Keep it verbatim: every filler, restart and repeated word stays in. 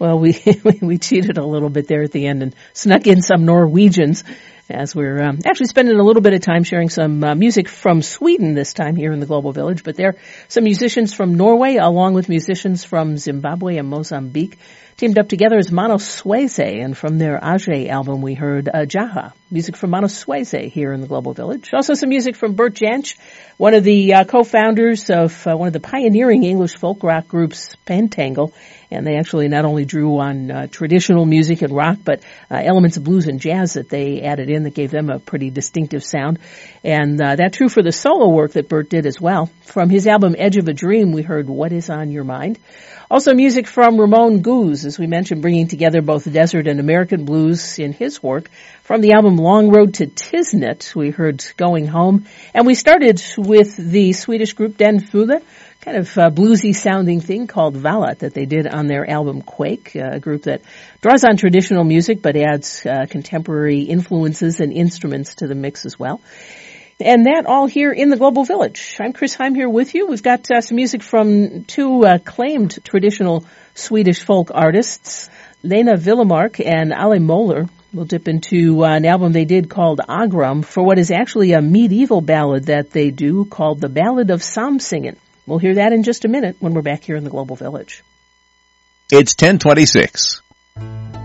Well, we we cheated a little bit there at the end and snuck in some Norwegians as we're um, actually spending a little bit of time sharing some uh, music from Sweden this time here in the Global Village. But there are some musicians from Norway along with musicians from Zimbabwe and Mozambique teamed up together as Mano Swayze, and from their Ajay album we heard uh, Jaha, music from Mano Swayze here in the Global Village. Also some music from Bert Jansch, one of the uh, co-founders of uh, one of the pioneering English folk rock groups, Pentangle, and they actually not only drew on uh, traditional music and rock, but uh, elements of blues and jazz that they added in that gave them a pretty distinctive sound. And uh, that's true for the solo work that Bert did as well. From his album Edge of a Dream, we heard What Is On Your Mind. Also music from Ramon Goose, as we mentioned, bringing together both desert and American blues in his work. From the album Long Road to Tisnet, we heard Going Home. And we started with the Swedish group Den Fula, kind of uh, bluesy sounding thing called Valat that they did on their album Quake, uh, a group that draws on traditional music but adds uh, contemporary influences and instruments to the mix as well. And that all here in the Global Village. I'm Chris Heim here with you. We've got uh, some music from two uh, acclaimed traditional Swedish folk artists, Lena Villemark and Ale Moller. We'll dip into uh, an album they did called Agram for what is actually a medieval ballad that they do called The Ballad of Samsingen. We'll hear that in just a minute when we're back here in the Global Village. It's ten twenty-six.